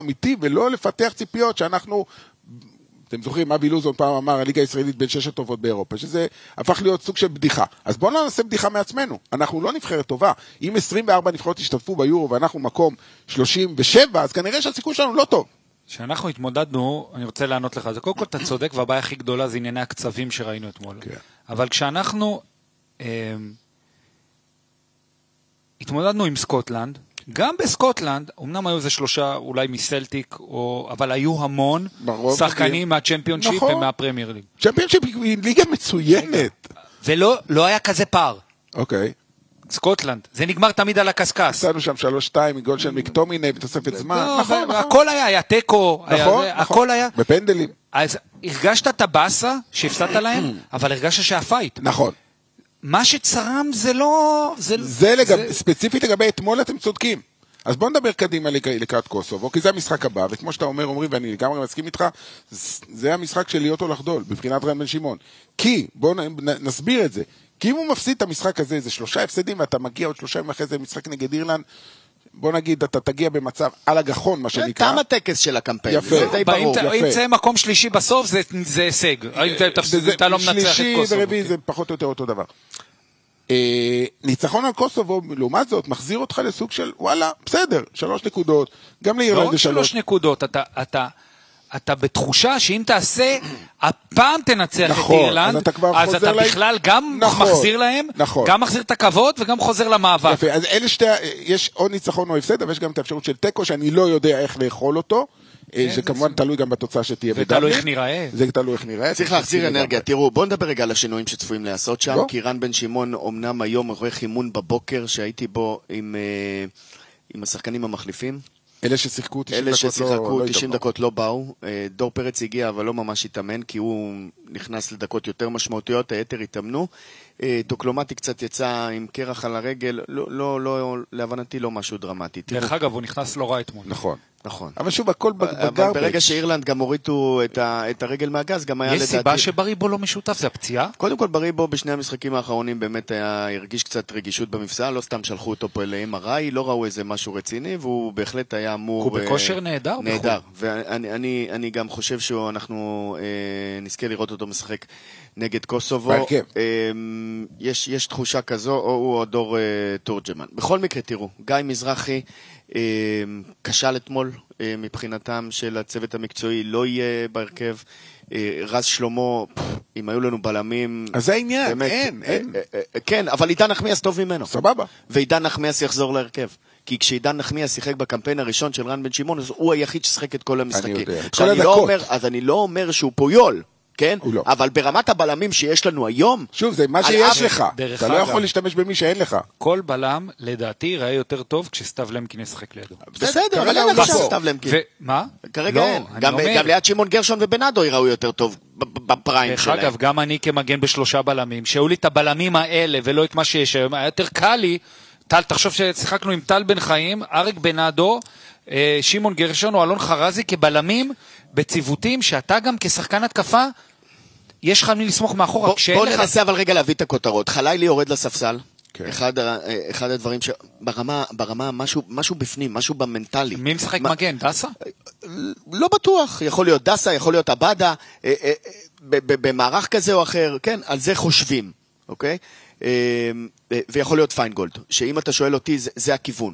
אמיתי, ולא לפתח ציפיות שאנחנו, אתם זוכרים, אבי לוזון פעם אמר, הליגה הישראלית בין 6 הטובות באירופה, שזה הפך להיות סוג של בדיחה. אז בואו לא נעשה בדיחה מעצמנו. אנחנו לא נבחרת טובה. אם 24 נבחרות השתתפו ביורו, ואנחנו מקום 37, אז כנראה שהסיכוי שלנו לא טוב. כשאנחנו התמודדנו, אני רוצה לענות לך, זה קודם כל אתה צודק, והבעיה הכי גדולה זה ענייני הקצבים שראינו אתמול. כן. אבל כשאנחנו התמודדנו עם סקוטלנד, גם בסקוטלנד, אמנם היו זה 3 אולי מסלטיק, אבל היו המון שחקנים מהצ'מפיונשיפ ומהפרמייר ליג. צ'מפיונשיפ היא ליגה מצוינת. ולא היה כזה פער. אוקיי. סקוטלנד, זה נגמר תמיד על הקסקס. עשינו שם 3-2 מגול של מקטומיני בתוספת זמן. נכון, הכל היה טקו, הכל היה. בפנדלים. אז הרגשת את הבאסה שהפסדת להם, אבל הרגשת שהפייט. נכון. מה שצרם זה לא... ספציפית לגבי אתמול אתם צודקים. אז בואו נדבר קדימה לקראת קוסובו, כי זה המשחק הבא, וכמו שאתה אומר, ואני לגמרי מסכים איתך, זה המשחק של להיות או לחדול, בבחינת רן בן שמעון. כי, בואו נסביר את זה, כי אם הוא מפסיד את המשחק הזה, זה 3 הפסדים, ואתה מגיע עוד 3 ימים אחרי זה למשחק נגד אירלנד, בוא נגיד, אתה תגיע במצב על הגחון, מה שנקרא. תם הטקס של הקמפיין. יפה. זה די ברור. אם זה מקום שלישי בסוף, זה הישג. אתה לא מנצח את שלישי קוסובו. ורביעי זה פחות או יותר אותו דבר. ניצחון על קוסובו, לעומת זאת, מחזיר אותך לסוג של, וואלה, בסדר, 3 נקודות, גם לאירלנד לא 3 נקודות, אתה בתחושה שאם תעשה, הפעם תנצח את אירלנד, אז אתה בכלל גם מחזיר להם, גם מחזיר את הכבוד וגם חוזר למאבק. יפה, אז אלה יש עוד ניצחון או הפסד, אבל יש גם את האפשרות של טקו, שאני לא יודע איך לאכול אותו, שכמובן תלוי גם בתוצאה שתהיה בדאבל. ותלוי איך נראה. זה תלוי איך נראה. צריך להחזיר אנרגיה. תראו, בואו נדבר רגע על השינויים שצפויים לעשות שם, כי רן בן שמעון אומנם היום עורך אימון בבוקר שהייתי בו עם השחקנים המחליפים. אלה ששיחקו 90 דקות לא באו. דור פרץ הגיע אבל לא ממש התאמן, כי הוא נכנס לדקות יותר משמעותיות, היתר התאמנו. טוקלומטי קצת יצא עם קרח על הרגל, לא, להבנתי לא משהו דרמטי. דרך אגב, הוא נכנס לא רע אתמול. נכון. אבל שוב, הכל בגרבג'. אבל ברגע שאירלנד גם הורידו את הרגל מהגז, גם היה לדעתי... יש סיבה שבריבו לא משותף, זה הפציעה? קודם כל, בריבו בשני המשחקים האחרונים באמת הרגיש קצת רגישות במפסע, לא סתם שלחו אותו פה ל-MRI, לא ראו איזה משהו רציני, והוא בהחלט היה אמור... הוא בכושר נהדר. נהדר, ואני גם חושב שאנחנו נזכה לראות אותו משחק נגד קוסובו. יש תחושה כזו, או הוא או דור תורג'מן. בכל מקרה, תראו, גיא מזרחי כשל אתמול מבחינתם של הצוות המקצועי, לא יהיה בהרכב. רז שלמה, אם היו לנו בלמים... אז זה העניין, אין. כן, אבל עידן נחמיאס טוב ממנו. סבבה. ועידן נחמיאס יחזור להרכב. כי כשעידן נחמיאס שיחק בקמפיין הראשון של רן בן שמעון, הוא היחיד ששחק את כל המשחקים. אז אני לא אומר שהוא פויול, כן? אבל ברמת הבלמים שיש לנו היום... שוב, זה מה שיש לך. אתה לא יכול להשתמש במי שאין לך. כל בלם, לדעתי, ראה יותר טוב כשסטב למקין ישחק לידו. בסדר, אבל אין עכשיו סטב למקין. מה? כרגע אין. גם ליד שמעון גרשון ובנאדו יראו יותר טוב בפריים שלהם. דרך אגב, גם אני כמגן ב3 בלמים, שהיו לי את הבלמים האלה ולא את מה שיש היום, היה יותר קל לי. תחשוב ששיחקנו עם טל בן חיים, אריק בנאדו, שמעון גרשון או אלון חרזי כבלמים בציוותים שאתה גם כשחקן התקפה יש לך מי לסמוך מאחורה. בוא ננסה אבל רגע להביא את הכותרות. חלילי יורד לספסל, אחד הדברים ברמה משהו בפנים, משהו במנטלי. מי משחק מגן? דסה? לא בטוח, יכול להיות דסה, יכול להיות אבדה, במערך כזה או אחר, כן, על זה חושבים, אוקיי? ויכול להיות פיינגולד, שאם אתה שואל אותי זה הכיוון.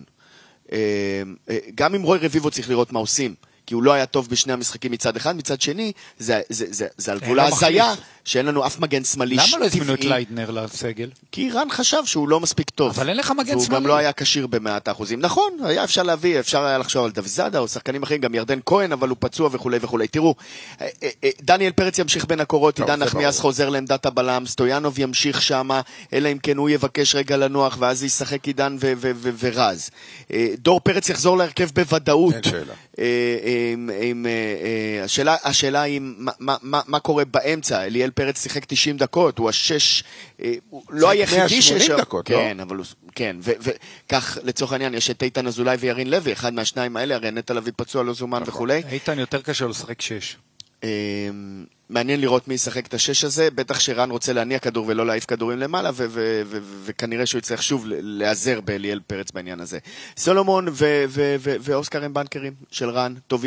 גם אם רוי רביבו צריך לראות מה עושים, כי הוא לא היה טוב בשני המשחקים מצד אחד, מצד שני, זה על גבול ההזיה, שאין לנו אף מגן שמאלי. למה לא הזמינו את ליידנר לסגל? כי רן חשב שהוא לא מספיק טוב. אבל אין לך מגן שמאלי. והוא גם לא היה קשיר ב100%. נכון, היה אפשר להביא, אפשר היה לחשוב על דויזאדה, או שחקנים אחרים, גם ירדן כהן, אבל הוא פצוע וכו' וכו'. תראו, דניאל פרץ ימשיך בין הקורות, עידן נחמיאס חוזר לעמדת הבלם, סטויאנוב ימשיך שמה, אלא אם כן הוא יבקש רגע לנוח, ואז ישחק עידן ורז. דור פרץ יחזור להרכב בוודאות. השאלה היא מה קורה באמצע. אליאל פרץ שיחק 90 דקות, הוא השש, לא היחידי שיש... כן, אבל הוא... כן, וכך לצורך העניין יש את איתן אזולאי וירין לוי, אחד מהשניים האלה, הרי נטע לביא פצוע לא זומן וכו'. איתן יותר קשה לשחק 6. מעניין לראות מי ישחק את השש הזה, בטח שרן רוצה להניע כדור ולא להעיף כדורים למעלה, וכנראה שהוא יצטרך שוב להיעזר באליאל פרץ בעניין הזה. סולומון ואוסקר הם בנקרים של רן, טובים.